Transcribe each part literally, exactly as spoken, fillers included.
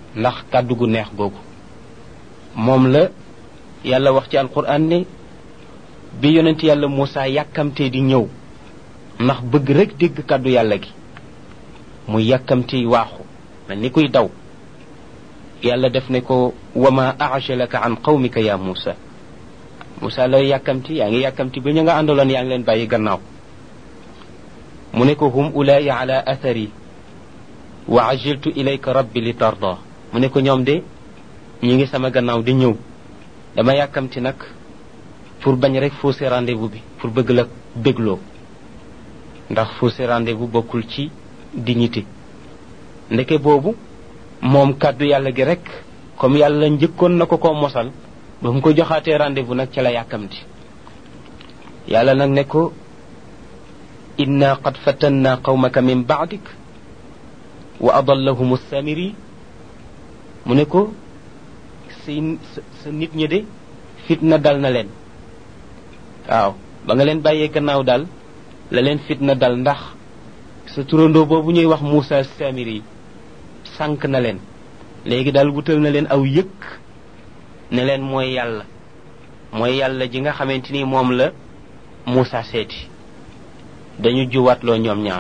ndax kàddu gu neex googu moom la yàlla wax ci alquran ne bi yonent yàlla Muusa yàkkamtee di ñëw ndax bëgg rek dégg kàddu yàlla gi mu yàkkamti waaxu mel ni kuy daw yàlla def ne ko wama ajalaka an qawmika ya Muusa Muusa lay yàkkamti yaa ngi yàkkamti ba ñu nga àndaloon yaa ngi leen bàyyi gannaaw mu ne ko hum ulaaya ala athari wa ajiltu ilayka rabbi li tarda mu ne ko ñoom de ñi ngi sama gannaaw di ñëw dama yàkkamti nag pour bañ rek fausser rendez-vous bi pour bëgg la bégloo ndax fausser rendez-vous bokkul ci dignité ndeke boobu moom kàddu yàlla gi rek comme yàlla njëkkoon na ko koo mosal ba mu ko joxaatee rendez-vous nag ca la yàkkamti yàlla nag ne ko inna qad fatanna qawmaka min ba'dik wa adallahum as-samiri mu ne ko si sa nit ñi de fitna dal na leen waaw ba nga leen bàyyee gannaaw daal la leen fitna dal ndax sa turandoo boobu ñuy wax Muusa Samiri sànk na leen léegi daal wutal na leen aw yëkk ne leen mooy yàlla mooy yàlla ji nga xamante ni moom la Muusa seeti dañu juwaatloo ñoom ñaar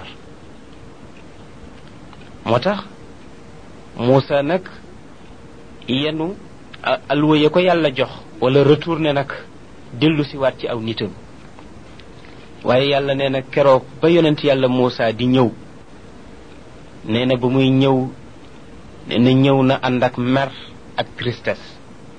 moo tax Muusa nag yenu alwa ya ko yàlla jox wala retourné nag dellu si waat ci aw nitam waaye yàlla nee na keroog ba yonent yàlla Muusa di ñëw nee na ba muy ñëw nee na ñëw na ànd ak mer ak tristesse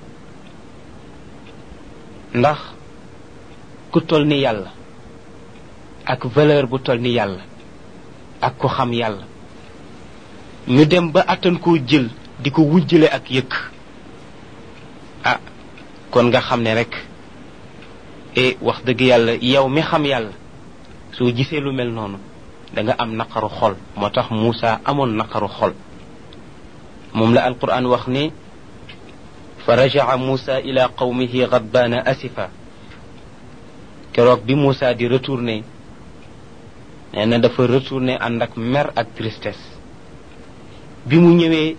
ndax ku tol ni yàlla ak valeur bu tol ni yàlla ak ko xam yàlla ñu dem ba attan koo jël di ko wujjale ak yëkk ah kon nga xam ne rek e wax dëgg yàlla yow mi xam yàlla soo gisee lu mel noonu da nga am naqaru xol moo tax Muusa amoon naqaru xol moom la alquran wax ne fa raja'a Muusa ila qawmihi ghadbaana asifa keroog bi Muusa di retourné nee na dafa retourné ànd ak mer ak tristesse bi mu ñëwee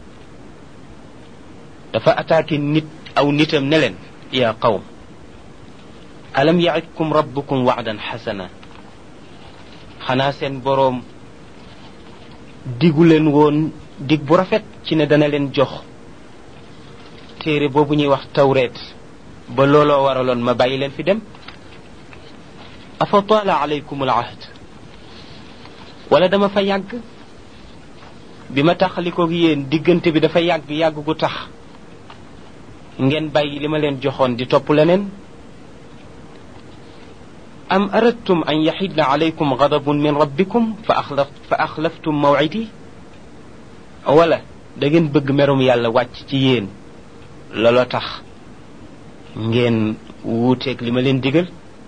dafa attaqué nit aw nitam ne leen yaa qawm alam ya'idkum rabbukum wa'dan hasana xanaa seen boroom digu leen woon dig bu rafet ci ne dana leen jox téere boobu ñuy wax tawreet ba looloo waraloon ma bàyyi leen fi dem afa taala alaykum al ahd wala dama fa yàgg bi ma taxalikoog yéen diggante bi dafa yàgg yàgg gu tax ngeen bàyyi li ma leen joxoon di topp leneen am aradtum an yaxidna alaykum gadabun min rabbikum fa axlaf fa axlaftum mawcidi wala da ngeen bëgg merum yàlla wàcc ci yéen looloo tax ngeen wuuteeg li ma leen digal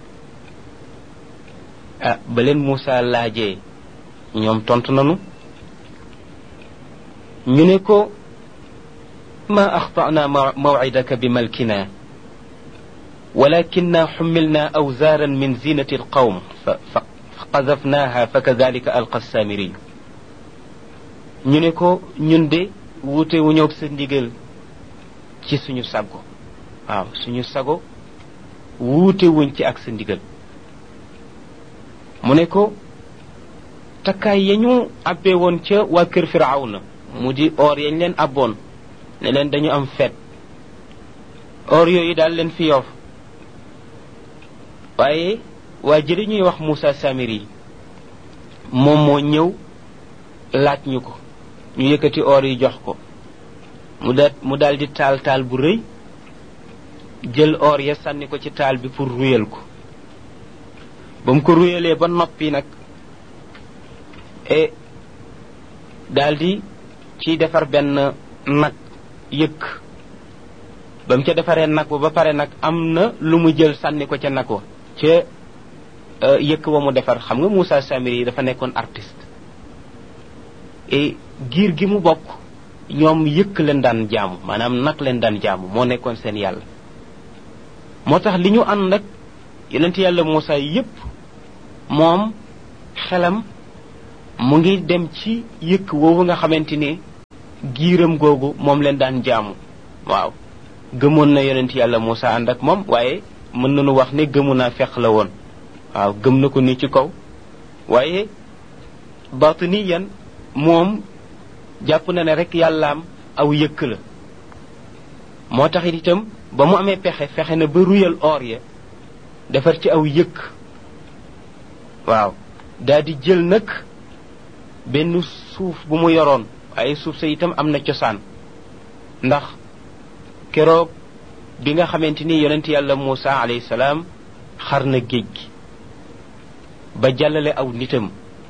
ah ba leen Muusa laajee ñoom tontu nanu ñu ne ko ma axtana mawcidaka bi malkina ولكننا حملنا أوزارا من زينة القوم فقذفناها فكذلك ألقى السامري ñu ne ko ñun de wuute wu ñoog sa ndigal ci suñu sago waaw suñu sago wuute wuñ ci ak sa ndigal mu ne ko takkaay ya ñu abbee woon ca waa kër Firawna mu di or yañ leen abboon ne leen dañu am feet or yooyu daal leen fi yoof waaye waa jëli ñuy wax Muusa Samiri moom moo ñëw laaj ñu ko ñu yëkkati or yi jox ko mu daal mu daal di taal taal bu rëy jël or ya sànni ko ci taal bi pour ruyal ko ba mu ko ruyalee ba noppi nag e daal di ciy defar benn nag yëkk ba mu ca defaree nag ba ba pare nag am na lu mu jël sànni ko ca nag wa ca yëkk wa mu defar xam nga Muusa Samiri yi dafa nekkoon artiste et giir gi mu bokk ñoom yëkk leen daan jaamu maanaam nag leen daan jaamu moo nekkoon seen yàlla moo tax li ñu ànd nag yonent yàlla Muusa yépp moom xelam mu ngi dem ci yëkk woowu nga xamante ni giiram googu moom leen daan jaamu waaw gëmoon na yonent yàlla Muusa ànd ak moom waaye mën nañu wax ne gëmu naa feq la woon waaw gëm na ko ni ci kaw waaye batiniyan moom jàpp na ne rek yàllaam aw yëkk la moo tax itam ba mu amee pexe fexe na ba ruyal or ya defar ci aw yëkk waaw daa di jël nag benn suuf bu mu yoroon waaye suuf sa itam am na cosaan ndax keroog bi nga xamante ni yonent yàlla Muusa alayhi salaam xar na géej gi ba jàllale aw nitam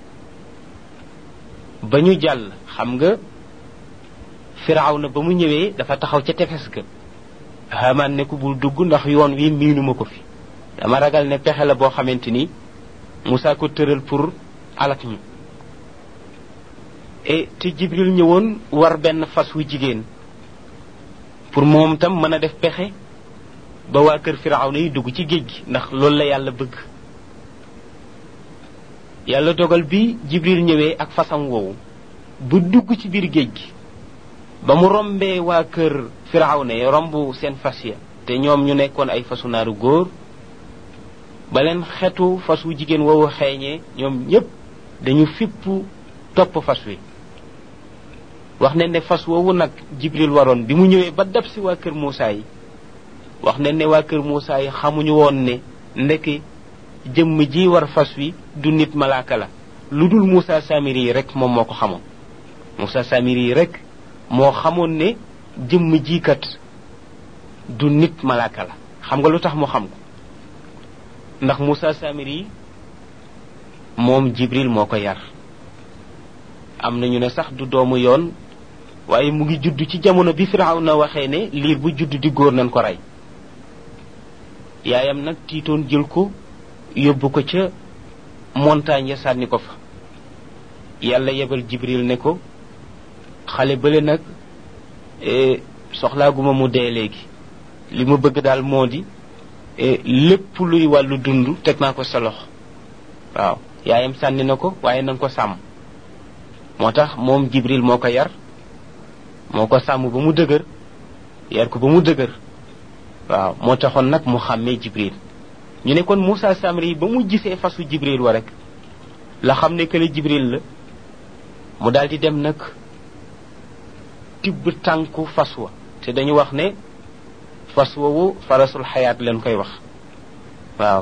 ba ñu jàll xam nga Firawna ba mu ñëwee dafa taxaw ca tefes ga Haamaan ne ko bul dugg ndax yoon wi miinuma ko fi dama ragal ne pexe la boo xamante ni Muusa ko tëral pour alak ñu et te Jibril ñëwoon war benn fas wu jigéen pour moom tam mën a def pexe ba waa kër Firawna yi dugg ci géej gi ndax loolu la yàlla bëgg yàlla dogal bi Jibril ñëwee ak fasam woowu bu dugg ci biir géej gi ba mu rombee waa kër Firawna yi romb seen fas ya te ñoom ñu nekkoon ay fasu naaru góor ba leen xetu fas wu jigéen woowu xeeñee ñoom ñépp dañu fippu topp fas wi wax ne ne fas woowu nag Jibril waroon bi mu ñëwee ba dab si waa kër Muusa yi wax ne ne waa kër Muusa yi xamuñu woon ne ndekki jëmm ji war fas wi du nit malaaka la lu dul Muusa Samiri yi rek moom moo ko xamoon Muusa Samiri yi rek moo xamoon ne jëmm ji kat du nit malaaka la xam nga lu tax mu xam ko ndax Muusa Samiri yi moom Jibril moo ko yar am nañu ne sax du doomu yoon waaye mu ngi judd ci jamono bi Firawna waxee ne liir bu judd di góor nañ ko rey yaayam nag tiitoon jël ko yóbbu ko ca montagne ya sànni ko fa yàlla yebal Jibril ne ko xale bële nag soxlaaguma mu dee léegi li ma bëgg daal moo di lépp luy wàllu dund teg naa ko sa loxo waaw yaayam sànni na ko waaye na nga ko sàmm moo tax moom Jibril moo ko yar moo ko sàmm ba mu dëgër yar ko ba mu dëgër waaw moo taxoon nag mu xàmmee Jibril ñu ne kon Muusa Samiri ba mu gisee fasu Jibril wa rek la xam ne que le Jibril la mu daal di dem nag tibb tànku fas wa te dañu wax ne fas woowu farasul xayaat leen koy wax waaw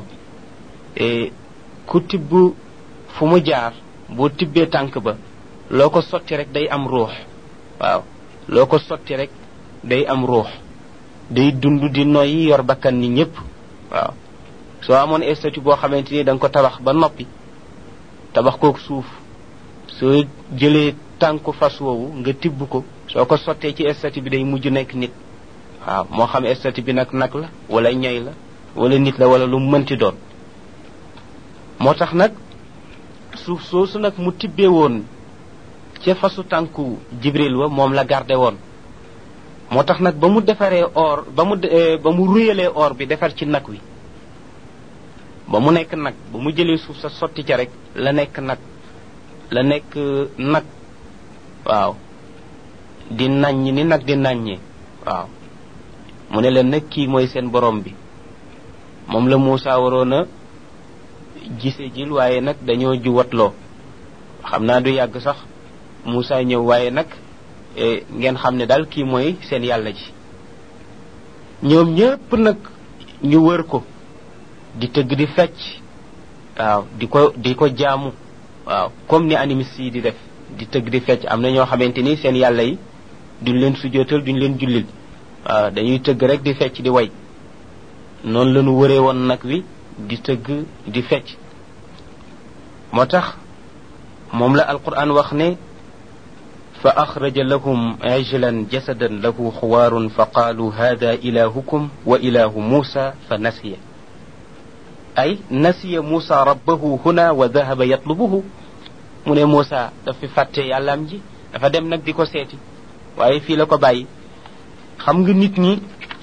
ku tibb fu mu jaar boo tibbee tànk ba loo ko sotti rek day am ruux waaw loo ko sotti rek day am ruux day dund di noyyi yor bakkan ni ñépp waaw soo amoon statut boo xamante ni da nga ko tabax ba noppi tabax kook suuf soo jëlee tànku fas woowu nga tibb ko soo ko sottee ci statut bi day mujj nekk nit waaw moo xam statut bi nag nag la wala ñay la wala nit la wala lu mënti doon moo tax nag suuf soosu nag mu tibbee woon ca fasu tànku Jibril wa moom la garde woon moo tax nag ba mu defaree or ba mu ba mu ruyalee or bi defar ci nag wi ba mu nekk nag ba mu jëlee suuf sa sotti ca rek la nekk nag la nekk nag waaw di naññ ni nag di naññee waaw mu ne leen nag kii mooy seen borom bi moom la Muusa waroon a gise jil waaye nag dañoo juwatloo xam naa du yàgg sax Muusa ñëw waaye nag ngeen xam ne daal kii mooy seen yàlla ji ñoom ñépp nag ñu wër ko di tëgg di fecc waaw di ko di ko jaamu waaw comme ni animiste yi di def di tëgg di fecc am na ñoo xamante ni seen yàlla yi duñ leen sujootal duñ leen jullil waaw dañuy tëgg rek di fecc di way noonu la ñu wëree woon nag wi di tëgg di fecc moo tax moom la alquran wax ne fa axraja lahum ijlan jasadan lahu xuwaarun fa qaalu hada ilahukum wa ilahu muusa fa nasiya ay nasiya muusa rabbahu huna wa dahaba yatlubuhu mu ne Muusa dafa fàtte yàllaam ji dafa dem nag di ko seeti waaye fii la ko bàyyi xam nga nit ñi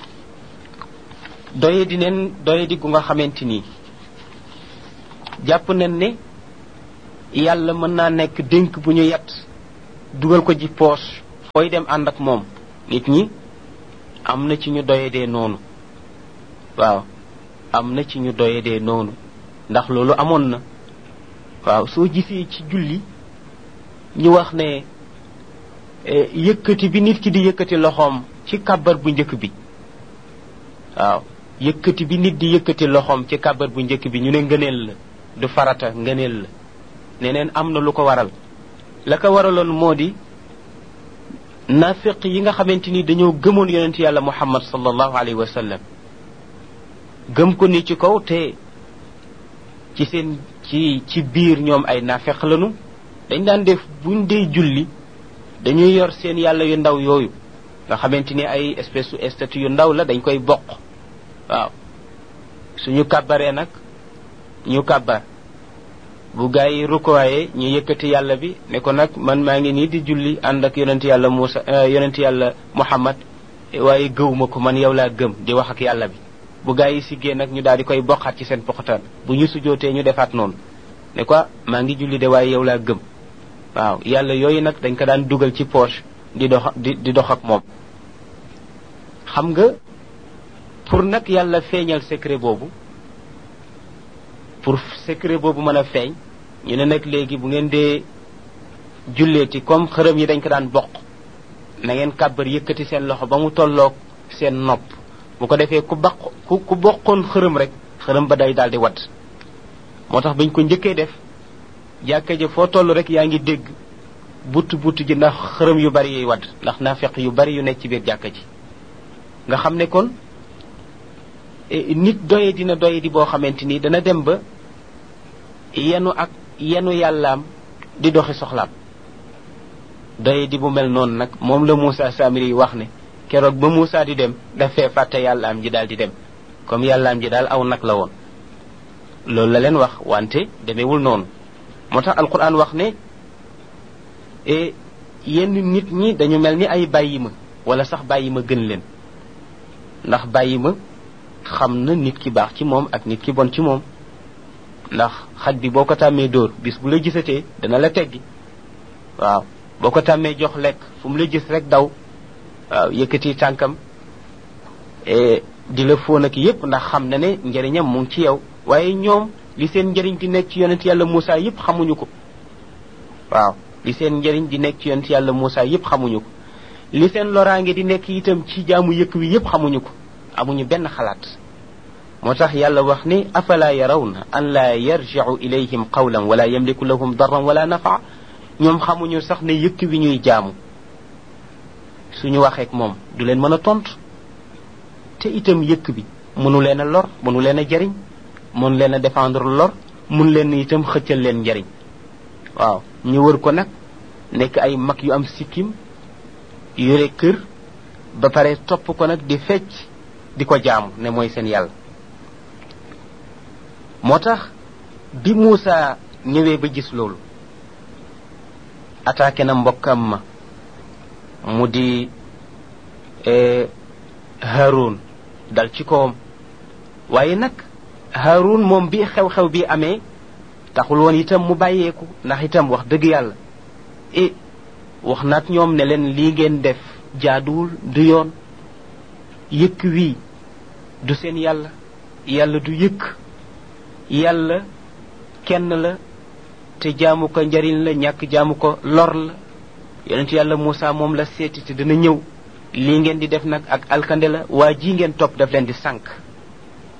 doye di neen doye di gu nga xamante nii jàpp nañ ne yàlla mën naa nekk dénk bu ñu yat dugal ko ci poche fooy dem ànd ak moom nit ñi am na ci ñu doyedee noonu waaw am na ci ñu doyedee noonu ndax loolu amoon na waaw soo gisee ci julli ñu wax ne yëkkati bi nit ki di yëkkati loxoom ci kàbbar bu njëkk bi waaw yëkkati bi nit di yëkkati loxoom ci kàbbar bu njëkk bi ñu ne ngëneel la du farata ngëneel la neneen am na lu ko waral la ko waraloon moo di nafiq yi nga xamante ni dañoo gëmoon yonent yàlla muhammad sallallahu alayhi wa sallam gëm ko ni ci kaw te ci seen ci ci biir ñoom ay nafiq lañu dañ daan def buñ dee julli dañuy yor seen yàlla yu ndaw yooyu nga xamante ni ay espèce su statue yu ndaw la dañ koy bokk waaw suñu kàbbaree nag ñu kàbbar bu gaa yi rukkooyee ñu yëkkati yàlla bi ne ko nag man maa ngi nii di julli ànd ak yonent yàlla Muusa yonent yàlla Muhammad waaye gëwuma ko man yow laa gëm di wax ak yàlla bi bu gaa yi siggee nag ñu daal di koy bokkaat ci seen poxtaan bu ñu sujootee ñu defaat noonu ne ko maa ngi julli de waaye yow laa gëm waaw yàlla yooyu nag dañ ko daan dugal ci poche di dox di di dox ak moom xam nga pour nag yàlla feeñal secret boobu pour secret boobu mën a feeñ ñu ne nag léegi bu ngeen dee julleeti comme xërëm yi dañ ko daan bokk na ngeen kàbbar yëkkati seen loxo ba mu tolloog seen nopp bu ko defee ku baq ku ku bokkoon xërëm rek xërëm ba day daal di wadd moo tax bañ ko njëkkee def jàkka ja foo toll rek yaa ngi dégg butt butt ji ndax xërëm yu bari yuy wadd ndax naafeq yu bari yu nekk ci biir jàkka ji nga xam ne kon nit doye dina doye di boo xamante ni dana dem ba yenu ak yenu yàllaam di doxi soxlaam doye di bu mel noonu nag moom la Moussa Samiri yi wax ne keroog ba Moussa di dem dafee fàtte yàllaam ji daal di dem comme yàllaam ji daal aw nag la woon loolu la leen wax wante demewul noonu moo tax alquran wax ne e yenn nit ñi dañu mel ni ay bàyyi ma wala sax bàyyi ma gën leen ndax bàyyi ma xam na nit ki baax ci moom ak nit ki bon ci moom ndax xaj bi boo ko tàmmee dóor bis bu la gisatee dana la teggi waaw boo ko tàmmee jox lekk fu mu la gis rek daw waaw yëkkati tànkam di la fóon ak yépp ndax xam na ne njëriñam mu ngi ci yow waaye ñoom li seen njëriñ di nekk ci yonent yàlla Moussa yépp xamuñu ko waaw li seen njëriñ di nekk ci yonent yàlla Moussa yépp xamuñu ko li seen loraange di nekk itam ci jaamu yëkk wi yépp xamuñu ko amuñu benn xalaat moo tax yàlla wax ni afala yarawna an la yarji'u ilayhim qawlan wala yamliku lahum darran wala nafa ñoom xamuñu sax ne yëkk wi ñuy jaamu suñu waxeek moom du leen mën a tontu te itam yëkk bi mënu leen a lor mënu leen a jariñ mënu leen a défendre lor mun leen itam xëccal leen njariñ waaw ñu wër ko nag nekk ay mag yu am sikkim yore kër ba pare topp ko nag di fecc di ko jaamu ne mooy seen yàlla moo tax bi Moussa ñëwee ba gis loolu attaqué na mbokkam ma mu di Haroun dal ci kawam waaye nag Haroun moom bi xew-xew bi amee taxul woon itam mu bàyyeeku ndax itam wax dëgg yàlla e wax naat ñoom ne leen lii ngeen def jaaduwul du yoon yëkk wii du seen yàlla yàlla du yëkk yàlla kenn la te jaamu ko njariñ la ñàkk jaamu ko lor la yonent yàlla Moussa moom la seeti te dina ñëw lii ngeen di def nag ak alkande la waa ji ngeen topp daf leen di sànk